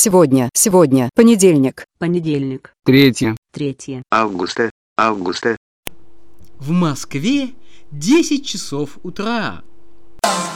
Сегодня, понедельник. Понедельник. 3 августа. В Москве 10 часов утра.